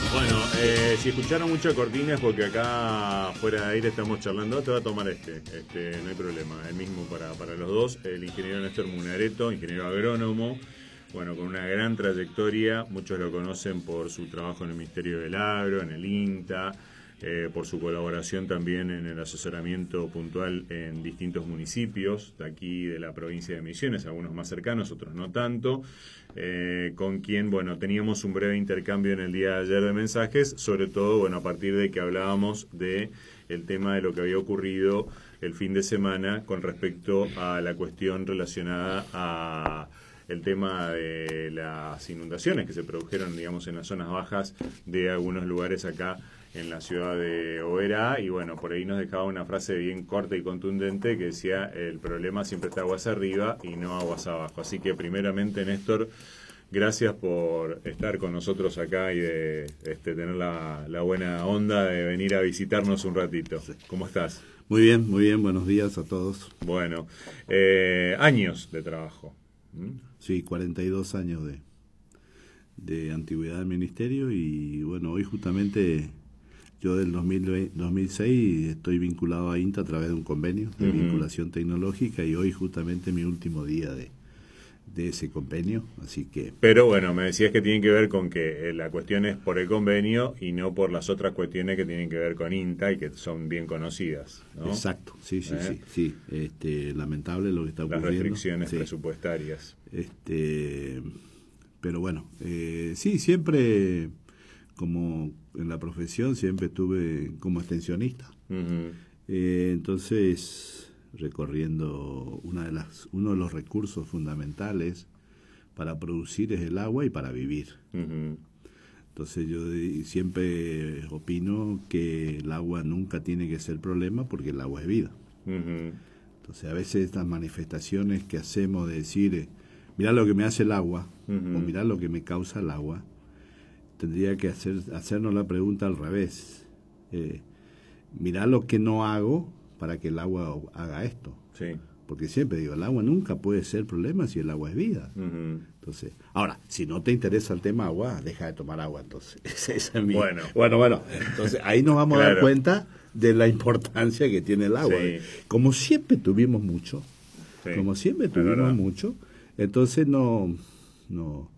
Bueno, si escucharon mucha cortina es porque acá fuera de aire estamos charlando. Te va a tomar no hay problema. El mismo para los dos. El ingeniero Néstor Munareto, ingeniero agrónomo, bueno, con una gran trayectoria. Muchos lo conocen por su trabajo en el Ministerio del Agro, en el INTA, por su colaboración también en el asesoramiento puntual en distintos municipios de aquí de la provincia de Misiones, algunos más cercanos, otros no tanto. Con quien, bueno, teníamos un breve intercambio en el día de ayer de mensajes, sobre todo, bueno, a partir de que hablábamos de el tema de lo que había ocurrido el fin de semana con respecto a la cuestión relacionada a el tema de las inundaciones que se produjeron, digamos, en las zonas bajas de algunos lugares acá en la ciudad de Oberá, y bueno, por ahí nos dejaba una frase bien corta y contundente que decía: el problema siempre está aguas arriba y no aguas abajo. Así que primeramente, Néstor, gracias por estar con nosotros acá y de tener la buena onda de venir a visitarnos un ratito. ¿Cómo estás? Muy bien, buenos días a todos. Bueno, años de trabajo. Sí, 42 años de antigüedad del ministerio, y bueno, hoy justamente yo del 2006 estoy vinculado a INTA a través de un convenio de vinculación tecnológica, y hoy justamente mi último día de ese convenio, así que... Pero bueno, me decías que tiene que ver con que la cuestión es por el convenio y no por las otras cuestiones que tienen que ver con INTA y que son bien conocidas, ¿no? Exacto, sí. Lamentable lo que está ocurriendo. Las restricciones presupuestarias. Pero bueno, sí, siempre, como en la profesión, siempre estuve como extensionista. Entonces, recorriendo uno de los recursos fundamentales para producir es el agua y para vivir. Entonces yo siempre opino que el agua nunca tiene que ser problema, porque el agua es vida. Entonces a veces estas manifestaciones que hacemos de decir, mirá lo que me hace el agua, o mirá lo que me causa el agua, tendría que hacernos la pregunta al revés. Mirá lo que no hago para que el agua haga esto. Sí. Porque siempre digo, el agua nunca puede ser problema si el agua es vida. Entonces, ahora, si no te interesa el tema agua, deja de tomar agua, entonces. Esa es mi... Bueno. Entonces, ahí nos vamos a dar cuenta de la importancia que tiene el agua. Sí. Como siempre tuvimos mucho, entonces no